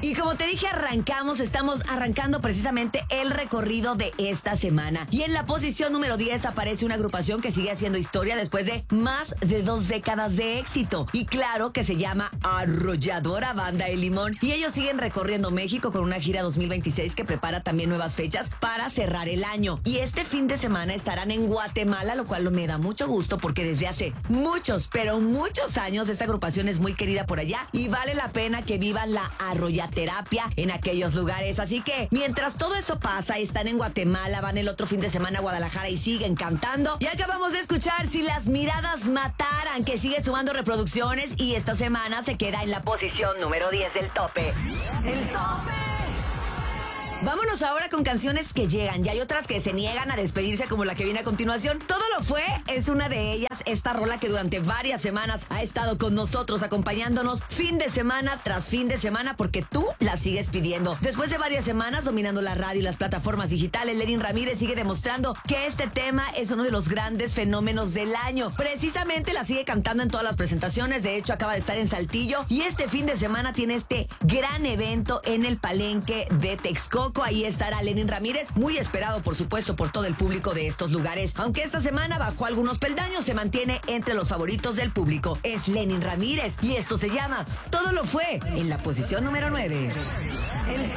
Y como te dije, estamos arrancando precisamente el recorrido de esta semana. Y en la posición número 10 aparece una agrupación que sigue haciendo historia después de más de 2 décadas de éxito. Y claro que se llama Arrolladora Banda El Limón. Y ellos siguen recorriendo México con una gira 2026 que prepara también nuevas fechas para cerrar el año. Y este fin de semana estarán en Guatemala, lo cual me da mucho gusto porque desde hace muchos, pero muchos años esta agrupación es muy querida por allá y vale la pena que vivan la arrollaterapia en aquellos lugares. Así que mientras todo eso pasa, están en Guatemala, van el otro fin de semana a Guadalajara y siguen cantando. Y acabamos de escuchar Si las miradas mataran, que sigue sumando reproducciones y esta semana se queda en la posición número 10 del tope. ¡El tope! Vámonos ahora con canciones que llegan. Y hay otras que se niegan a despedirse, como la que viene a continuación. Todo lo fue es una de ellas. Esta rola que durante varias semanas ha estado con nosotros, acompañándonos fin de semana tras fin de semana, porque tú la sigues pidiendo. Después de varias semanas dominando la radio y las plataformas digitales, Lenin Ramírez sigue demostrando que este tema es uno de los grandes fenómenos del año. Precisamente la sigue cantando en todas las presentaciones. De hecho, acaba de estar en Saltillo y este fin de semana tiene este gran evento en el Palenque de Texcoco. Ahí estará Lenin Ramírez, muy esperado por supuesto por todo el público de estos lugares. Aunque esta semana bajó algunos peldaños, se mantiene entre los favoritos del público. Es Lenin Ramírez y esto se llama Todo lo fue, en la posición número 9.